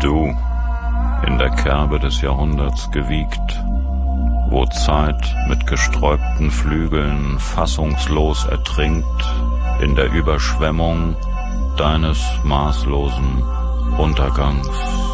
Du, in der Kerbe des Jahrhunderts gewiegt, wo Zeit mit gesträubten Flügeln fassungslos ertrinkt in der Überschwemmung deines maßlosen Untergangs.